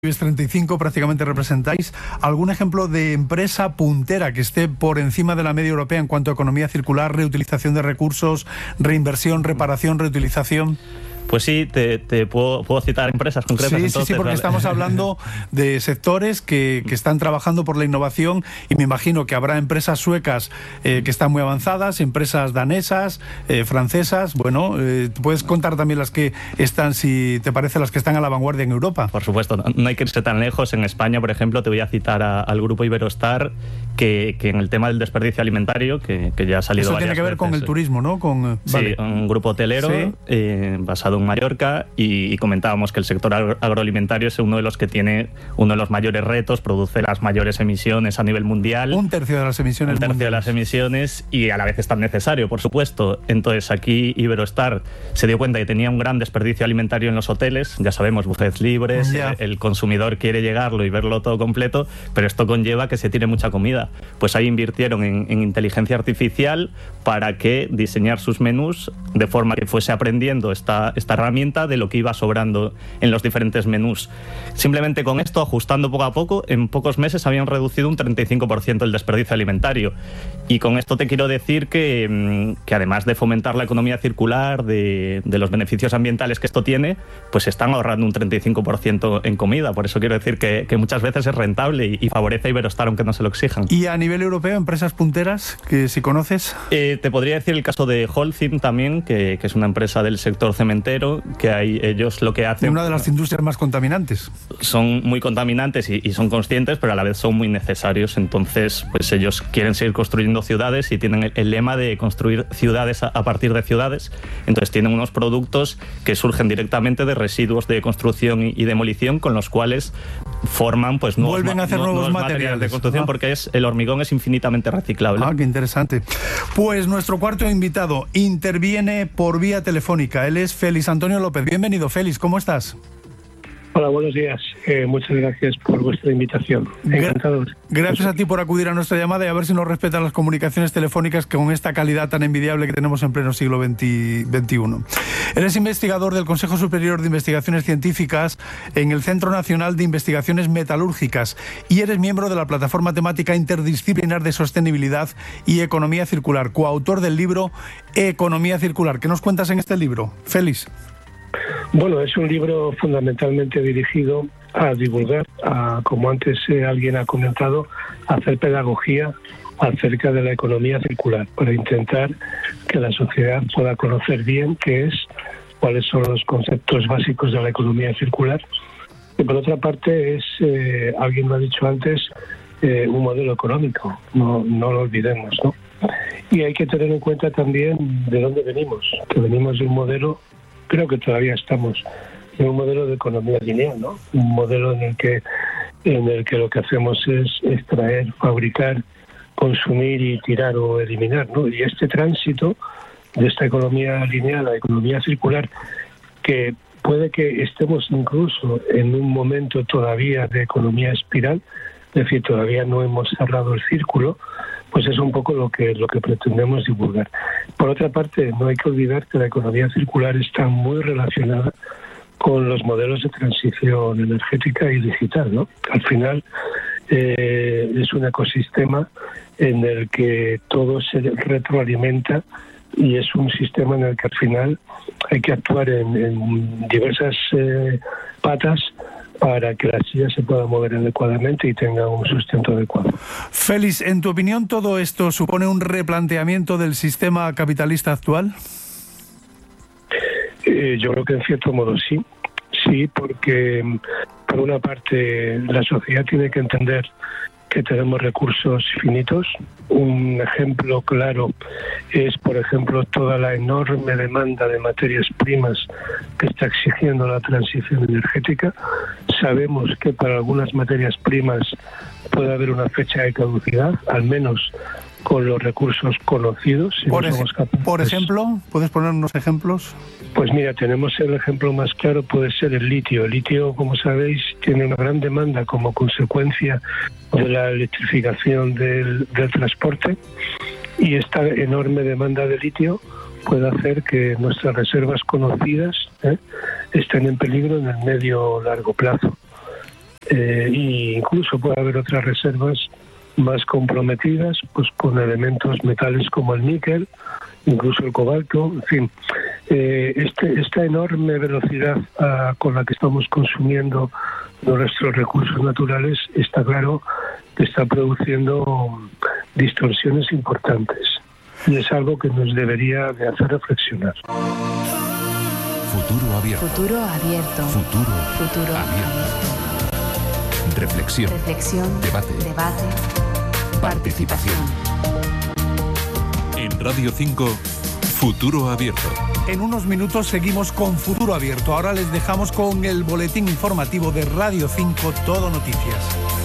IBEX 35 prácticamente representáis. ¿Algún ejemplo de empresa puntera que esté por encima de la media europea en cuanto a economía circular, reutilización de recursos, reinversión, reparación, reutilización? Pues sí, te puedo citar empresas concretas. Sí, entonces, sí, porque estamos hablando de sectores que están trabajando por la innovación, y me imagino que habrá empresas suecas que están muy avanzadas, empresas danesas, francesas. Bueno, puedes contar también las que están, si te parece, las que están a la vanguardia en Europa. Por supuesto, no hay que irse tan lejos. En España, por ejemplo, te voy a citar al grupo Iberostar, que en el tema del desperdicio alimentario, que ya ha salido varias veces. Eso tiene que ver con el turismo, ¿no? Sí, un grupo hotelero, ¿sí? Basado en Mallorca, y comentábamos que el sector agroalimentario es uno de los que tiene uno de los mayores retos, produce las mayores emisiones a nivel mundial. Un tercio de las emisiones. De las emisiones, y a la vez es tan necesario, por supuesto. Entonces aquí Iberostar se dio cuenta que tenía un gran desperdicio alimentario en los hoteles. Ya sabemos, buffets libres, el consumidor quiere llegarlo y verlo todo completo, pero esto conlleva que se tire mucha comida. Pues ahí invirtieron en inteligencia artificial para que diseñar sus menús de forma que fuese aprendiendo esta herramienta de lo que iba sobrando en los diferentes menús. Simplemente con esto, ajustando poco a poco, en pocos meses habían reducido un 35% el desperdicio alimentario. Y con esto te quiero decir que además de fomentar la economía circular, de los beneficios ambientales que esto tiene, pues están ahorrando un 35% en comida. Por eso quiero decir que muchas veces es rentable y favorece a Iberostar, aunque no se lo exijan. ¿Y a nivel europeo, empresas punteras que si conoces? Te podría decir el caso de Holcim también, que es una empresa del sector cementero, que ellos lo que hacen... Una de las industrias más contaminantes. Son muy contaminantes y son conscientes, pero a la vez son muy necesarios. Entonces, pues ellos quieren seguir construyendo ciudades y tienen el lema de construir ciudades a partir de ciudades. Entonces tienen unos productos que surgen directamente de residuos de construcción y demolición, con los cuales forman pues nuevos materiales de construcción, porque el hormigón es infinitamente reciclable. Qué interesante. Pues nuestro cuarto invitado interviene por vía telefónica. Él es Félix Antonio López. Bienvenido, Félix, ¿cómo estás? Hola, buenos días. Muchas gracias por vuestra invitación. Encantado. Gracias a ti por acudir a nuestra llamada, y a ver si nos respetan las comunicaciones telefónicas con esta calidad tan envidiable que tenemos en pleno siglo XXI. Eres investigador del Consejo Superior de Investigaciones Científicas en el Centro Nacional de Investigaciones Metalúrgicas, y eres miembro de la Plataforma Temática Interdisciplinar de Sostenibilidad y Economía Circular, coautor del libro Economía Circular. ¿Qué nos cuentas en este libro, Félix? Bueno, es un libro fundamentalmente dirigido a divulgar, como antes alguien ha comentado, a hacer pedagogía acerca de la economía circular, para intentar que la sociedad pueda conocer bien cuáles son los conceptos básicos de la economía circular. Y por otra parte alguien lo ha dicho antes, un modelo económico, no lo olvidemos, ¿no? Y hay que tener en cuenta también de dónde venimos, que venimos de un modelo, creo que todavía estamos en un modelo de economía lineal, ¿no? Un modelo en el que lo que hacemos es extraer, fabricar, consumir y tirar o eliminar, ¿no? Y este tránsito de esta economía lineal a economía circular, que puede que estemos incluso en un momento todavía de economía espiral, es decir, todavía no hemos cerrado el círculo, pues es un poco lo que pretendemos divulgar. Por otra parte, no hay que olvidar que la economía circular está muy relacionada con los modelos de transición energética y digital, ¿no? Al final es un ecosistema en el que todo se retroalimenta, y es un sistema en el que al final hay que actuar en diversas patas para que la silla se pueda mover adecuadamente y tenga un sustento adecuado. Félix, en tu opinión, ¿todo esto supone un replanteamiento del sistema capitalista actual? Yo creo que en cierto modo sí. Sí, porque por una parte la sociedad tiene que entender que tenemos recursos finitos. Un ejemplo claro es, por ejemplo, toda la enorme demanda de materias primas que está exigiendo la transición energética. Sabemos que para algunas materias primas puede haber una fecha de caducidad, al menos con los recursos conocidos. Por ejemplo, ¿puedes poner unos ejemplos? Pues mira, tenemos el ejemplo más claro, puede ser el litio. El litio, como sabéis, tiene una gran demanda como consecuencia de la electrificación del transporte, y esta enorme demanda de litio puede hacer que nuestras reservas conocidas estén en peligro en el medio o largo plazo. e incluso puede haber otras reservas más comprometidas, pues con elementos metales como el níquel, incluso el cobalto, en fin. Esta enorme velocidad con la que estamos consumiendo nuestros recursos naturales, está claro que está produciendo distorsiones importantes, y es algo que nos debería de hacer reflexionar. Futuro abierto. Futuro abierto. Futuro abierto. Reflexión. Debate. Participación. En Radio 5, Futuro Abierto. En unos minutos seguimos con Futuro Abierto. Ahora les dejamos con el boletín informativo de Radio 5, Todo Noticias.